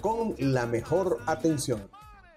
con la mejor atención.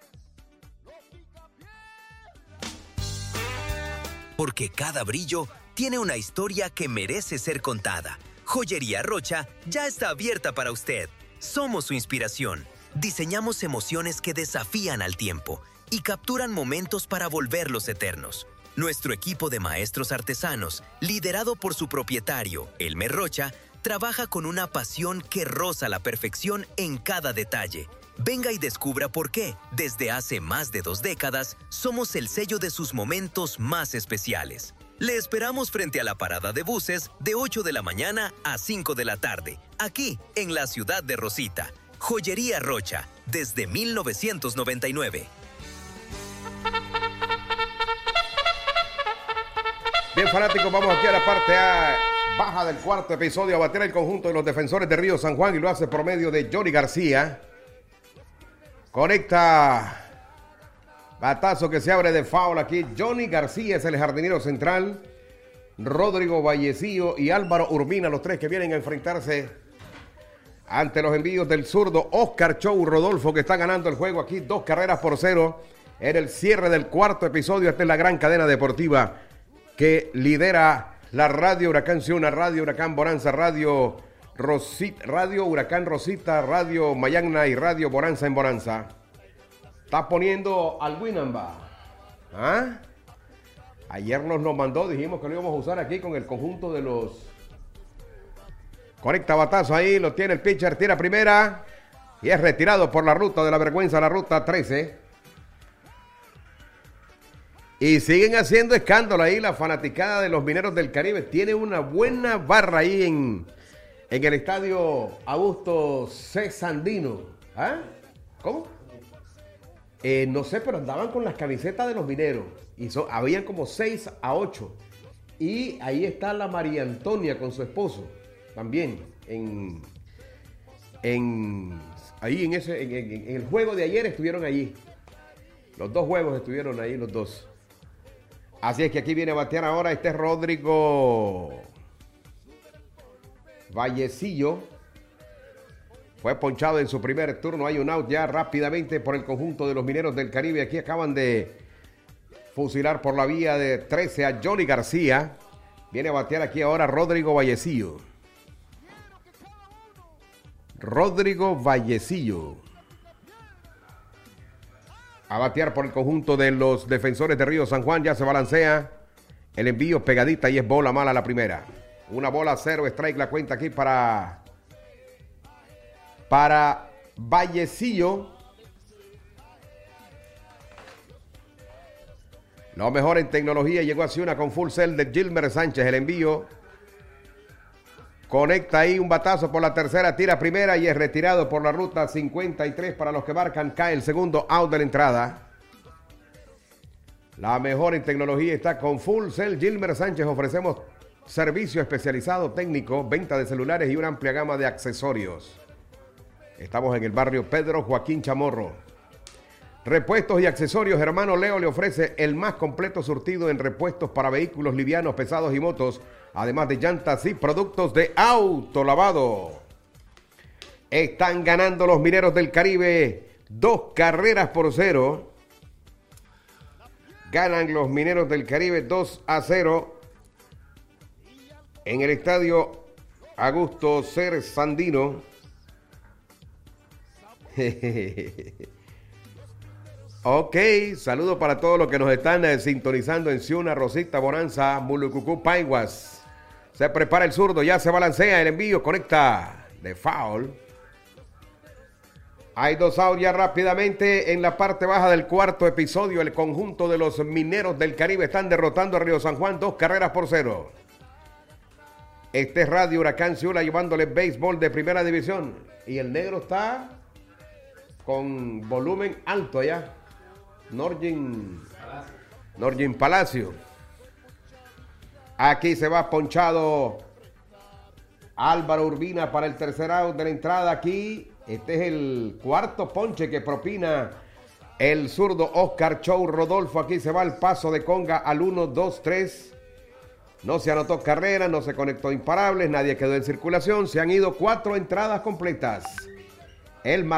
Porque cada brillo tiene una historia que merece ser contada. Joyería Rocha ya está abierta para usted. Somos su inspiración. Diseñamos emociones que desafían al tiempo y capturan momentos para volverlos eternos. Nuestro equipo de maestros artesanos, liderado por su propietario, Elmer Rocha, trabaja con una pasión que roza la perfección en cada detalle. Venga y descubra por qué, desde hace más de 2 décadas, somos el sello de sus momentos más especiales. Le esperamos frente a la parada de buses de 8 de la mañana a 5 de la tarde, aquí en la ciudad de Rosita. Joyería Rocha, desde 1999. Bien, fanáticos, vamos aquí a la parte baja del cuarto episodio a bater el conjunto de los defensores de Río San Juan y lo hace por medio de Johnny García. Conecta. Batazo que se abre de foul aquí. Johnny García es el jardinero central. Rodrigo Vallecillo y Álvaro Urbina, los tres que vienen a enfrentarse ante los envíos del zurdo Oscar Chou Rodolfo, que está ganando el juego aquí 2-0 en el cierre del cuarto episodio. Esta es la gran cadena deportiva que lidera la Radio Huracán Ciuna, Radio Huracán Bonanza, Radio Huracán Rosita, Radio Mayagna y Radio Bonanza en Bonanza. Está poniendo al Winamba. ¿Ah? Ayer nos lo mandó, dijimos que lo íbamos a usar aquí con el conjunto de los... Conecta batazo ahí, lo tiene el pitcher, tira primera y es retirado por la ruta de la vergüenza, la ruta 13. Y siguen haciendo escándalo ahí la fanaticada de los Mineros del Caribe. Tiene una buena barra ahí en el estadio Augusto C. Sandino. ¿Ah? ¿Cómo? No sé, pero andaban con las camisetas de los Mineros. Y habían como 6 a 8. Y ahí está la María Antonia con su esposo. También. Ahí en el juego de ayer estuvieron allí. Los 2 juegos estuvieron ahí los 2. Así es que aquí viene a batear ahora este Rodrigo Vallecillo. Fue ponchado en su primer turno. Hay un out ya rápidamente por el conjunto de los Mineros del Caribe. Aquí acaban de fusilar por la vía de 13 a Johnny García. Viene a batear aquí ahora Rodrigo Vallecillo. Rodrigo Vallecillo. A batear por el conjunto de los defensores de Río San Juan. Ya se balancea. El envío pegadita y es bola mala la primera. 1-0, strike la cuenta aquí para Vallecillo. Lo mejor en tecnología llegó a Ciuna con full cell de Gilmer Sánchez. El envío conecta ahí un batazo por la tercera, tira primera y es retirado por la ruta 53 para los que marcan. Cae el segundo out de la entrada. La mejor en tecnología está con full cell Gilmer Sánchez. Ofrecemos servicio especializado técnico, venta de celulares y una amplia gama de accesorios. Estamos en el barrio Pedro Joaquín Chamorro. Repuestos y accesorios, hermano Leo le ofrece el más completo surtido en repuestos para vehículos livianos, pesados y motos, además de llantas y productos de autolavado. Están ganando los Mineros del Caribe 2-0. Ganan los Mineros del Caribe 2-0 en el estadio Augusto C. Sandino. Ok, saludos para todos los que nos están sintonizando en Ciuna, Rosita, Bonanza, Mulucucú, Paiguas. Se prepara el zurdo, ya se balancea el envío, conecta de foul. Hay 2 outs ya rápidamente en la parte baja del cuarto episodio. El conjunto de los Mineros del Caribe están derrotando a Río San Juan 2-0. Este es Radio Huracán Ciuna llevándole béisbol de primera división. Y el negro está con volumen alto allá. Norgin Palacio. Aquí se va ponchado Álvaro Urbina para el tercer out de la entrada aquí. Este es el cuarto ponche que propina el zurdo Oscar Chou Rodolfo. Aquí se va el paso de conga al 1-2-3. No se anotó carrera, no se conectó imparables, nadie quedó en circulación. Se han ido 4 entradas completas. El